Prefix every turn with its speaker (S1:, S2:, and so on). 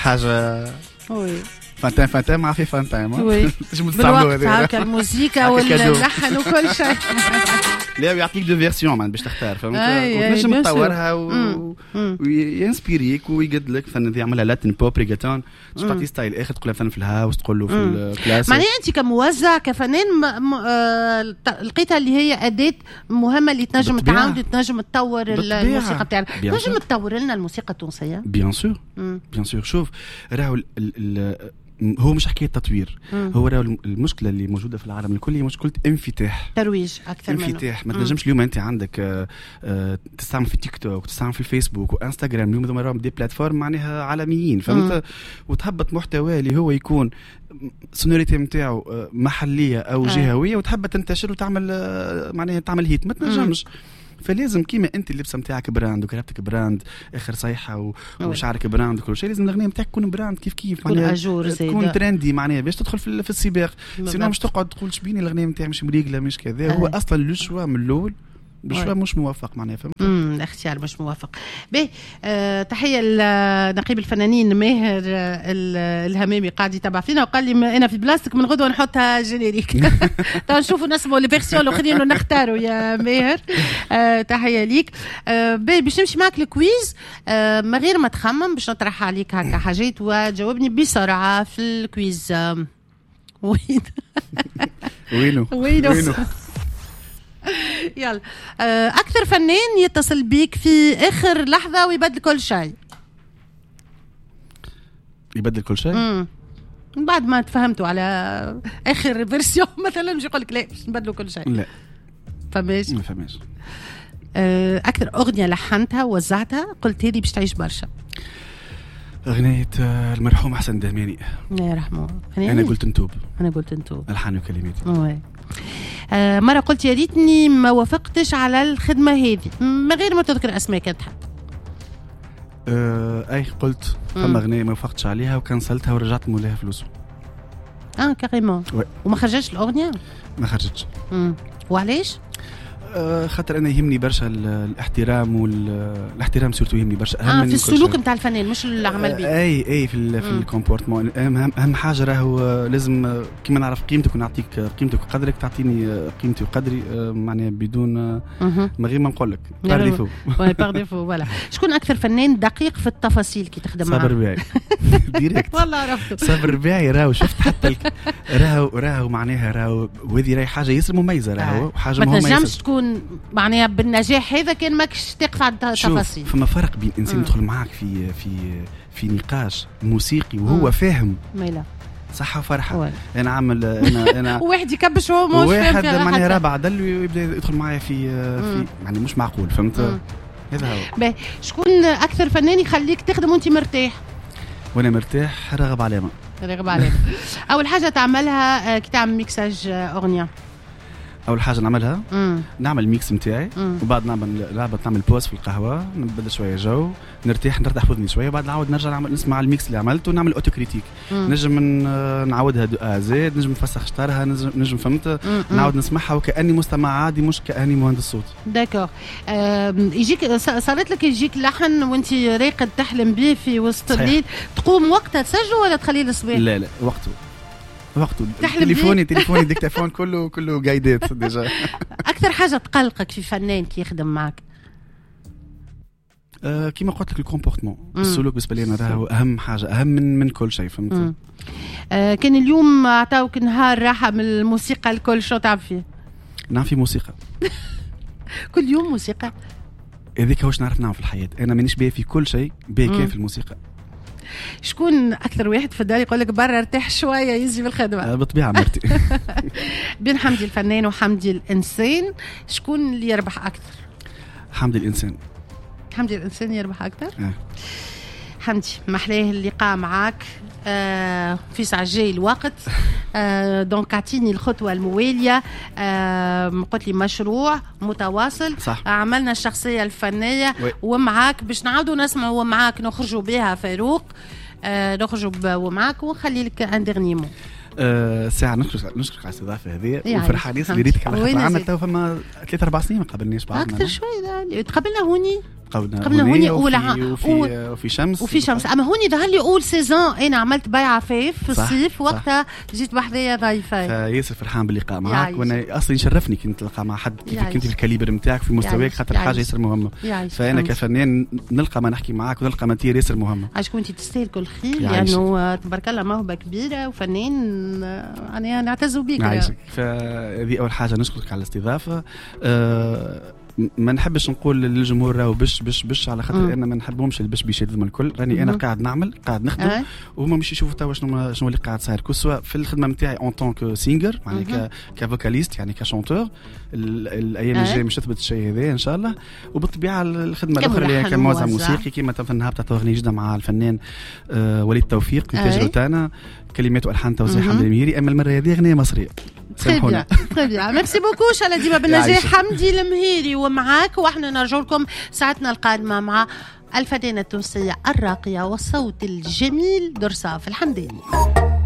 S1: حاجه
S2: وي
S1: فانتان مع في فانتان
S2: وي بالوقت هكا الموسيقى واللحن وكل شيء.
S1: لا يعطيك دو فيرسيون باش تختار فهمت وتنجم تطورها وينسبيريك ويقدلك فن يعملها لاتين بوب ريغاتون تعطي ستايل اخر تقولها فن في الهاوس تقول له في الكلاسيك.
S2: معناها انت كموزع كفنان لقيتها اللي هي اداه مهمه اللي تنجم تعاود تنجم تطور الموسيقى بتاعنا. تنجم تطور لنا الموسيقى التونسيه بيان
S1: سور. شوف راهو هو مش حكاية تطوير هو المشكلة اللي موجودة في العالم الكل هي مشكلة انفتاح
S2: ترويج أكثر منه
S1: انفتاح. ما تنجمش اليوم أنت عندك تستعمل في تيك توك تستعمل في الفيسبوك وإنستغرام اليوم ذوما دي بلاتفورم معناها عالميين فهمت وتهبط محتوى اللي هو يكون سونوريتي متاعه محلية أو جهوية وتحب تنتشر وتعمل معناها تعمل هيت ما تنجمش. فلازم كيما انت اللبسه نتاعك براند وكرهتك براند اخر صيحه وشعرك براند وكل شيء لازم الاغنيه نتاعك تكون براند كيف معناها تكون ترندي معناها باش تدخل في السباق. سينو مش تقعد تقول شبيني الاغنيه نتاعي مش مريقله مش كذا هو اصلا لو شوا من الاول بشوي مش موافق معناها فهمت.
S2: الاختيار مش موافق. باهي تحيه لنقيب الفنانين ماهر الهمامي قاعد يتابع فينا وقال لي انا في بلاستيك من غدوه نحطها جينيريك. تو نشوفوا نسمعوا لي فيرسيون الاخرين ونختاروا يا ماهر. تحيه ليك. باهي باش نمشي معك الكويز من غير ما تخمم باش نطرح عليك هكا حاجات وجاوبني بسرعه في الكويز. وينو يلا أكثر فنان يتصل بيك في آخر لحظة ويبدل كل شيء.
S1: يبدل كل شيء
S2: بعد ما تفهمتوا على آخر فيرسيون مثلا مش يقولك لا مش نبدلوا كل شيء.
S1: لا
S2: فماش
S1: ما فهمش.
S2: أكثر أغنية لحنتها ووزعتها قلت هذه باش تعيش برشا.
S1: أغنية المرحوم حسن دهماني
S2: الله يرحمه.
S1: أنا قلت نتوب
S2: الحان
S1: وكلماتي.
S2: مرة قلت يا ريتني ما وافقتش على الخدمة هذه من غير ما تذكر أسماء كانت حد.
S1: أي قلت فما أغنية ما وافقتش عليها وكنسلتها ورجعت مولاها فلوسه.
S2: كاريمون. وما خرجتش الأغنية؟
S1: ما خرجتش.
S2: وعليش؟
S1: خاطر انا يهمني برشا الاحترام والاحترام سورتو يهمني برشا اهم
S2: في السلوك نتاع الفنان مش العمل بيه.
S1: اي في الكومبورتمون اهم حاجه راهو لازم كيما نعرف قيمتك ونعطيك قيمتك وقدرك تعطيني قيمتي وقدري معناها بدون ما غير ما نقول لك
S2: بار ديفو فوالا. شكون اكثر فنان دقيق في التفاصيل كي تخدم معاه؟
S1: صابر ربيعي ديريكت
S2: والله عرفته
S1: صابر ربيعي راهو شفت حتى راهو معناها راهو وهذه راهي حاجه ياسر مميزه راهو حاجه مهمه تكون
S2: معناها بالنجاح هذا كان ماكش تقف على التفاصيل.
S1: فما فرق بين انسان يدخل معاك في نقاش موسيقي وهو فاهم
S2: ميلا
S1: صحة وفرحة. أنا عامل أنا
S2: واحد يكبش هو مش
S1: واحد معناها رابع دل ويبدأ يدخل معايا في يعني مش معقول فهمت. هذا هو.
S2: شكون أكثر فنان يخليك تخدم وأنت مرتاح؟
S1: وأنا مرتاح راغب علامة.
S2: أول حاجة تعملها كي تعمل ميكساج أغنية؟
S1: اول حاجه نعملها نعمل الميكس نتاعي وبعد نعمل بوز في القهوه نبدا شويه جو نرتاح في وذني شويه وبعد نعاود نرجع نسمع الميكس اللي عملته ونعمل اوتو كريتيك. نجم نعاودها دو زد نجم نفسخ شطرها نجم فهمت نعاود نسمعها وكاني مستمع عادي مش كاني مهندس صوت.
S2: داكور. يجيك صارت لك يجيك لحن وانت راقد تحلم به في وسط الليل تقوم وقتها تسجله ولا تخليه للصباح؟
S1: لا وقته تليفوني ديكتافون كله قايدات ديجا.
S2: اكثر حاجه تقلقك في فنان كي يخدم معك؟
S1: كيما قلت لك الكومبورتمون السلوك بالنسبه لي انا راهو اهم حاجه اهم من كل شيء فهمت.
S2: كان اليوم عطاوك نهار راحه من الموسيقى الكل شو تعب فيه؟
S1: نعم في موسيقى
S2: كل يوم موسيقى
S1: هذيك واش نعرف نعمل في الحياه. انا مانيش باهي في كل شيء باهي في الموسيقى.
S2: شكون اكثر واحد في الدار يقول لك برا ارتاح شويه يجي بالخدمه؟
S1: بالطبيعه مرتي.
S2: بين حمدي الفنان وحمدي الانسان شكون اللي يربح اكثر؟
S1: حمدي الانسان
S2: يربح اكثر. حمدي محلاه اللقاء معاك في ساعة جاي الوقت. دونك اعطيني الخطوة الموالية. قلت لي مشروع متواصل
S1: صح.
S2: عملنا الشخصية الفنية ومعاك باش نعودوا نسمعوا ومعاك نخرجوا بها فاروق نخرجوا ومعاك ونخلي لك ان ديرنيمو.
S1: ساعة نشكرك على الاستضافة هذه وفرحان ياسر اللي ريتك على خاطر عنا تو فما 3-4 سنين ما قابلناش بعضنا.
S2: أكثر شوي تقابلنا هوني
S1: قبل هوني وفي شمس
S2: اما هوني ظهر لي اول سيزون انا عملت بيعه فيف في الصيف وقتها جيت بحذايا ضيفه
S1: فياسر فرحان باللقاء معك وانا اصلا يشرفني كنت نلقى مع حد كيف كنت الكاليبر نتاعك في مستواك خاطر حاجه ياسر مهمه فانا كفنان نلقى ما نحكي معك ونلقى ماتير ياسر مهمه
S2: عاش كنت تستاهل كل خير لانه تبارك الله موهبه كبيره وفنان انا نعتز بيك
S1: فهذه اول حاجه نشكرك على الاستضافه ما نحبش نقول للجمهور راهو بش على خاطر انا ما نحبهمش البش بيشدهم الكل راني انا قاعد نخدم وهما مش يشوفوا توا شنو اللي قاعد صاير كسوا في الخدمه نتاعي اون طونك سينجر يعني كفوكاليست يعني كشونتور الايام الجايه مش تثبت الشيء هذا ان شاء الله وبالطبيعه الخدمه الاخرى اللي هي كموزع موسيقي كما في النهار تاع اغنيه جديده مع الفنان وليد توفيق انتاج روتانا كلمات والحان توزيع حمدي المهيري اما المره هذه اغنيه مصريه
S2: سامحونا. تري بيان ميرسي بوكو شاء الله ديما بالنجاح حمدي المهيري ومعاك واحنا نرجو لكم ساعتنا القادمه مع الفنانه التونسيه الراقيه والصوت الجميل درصاف الحمداني.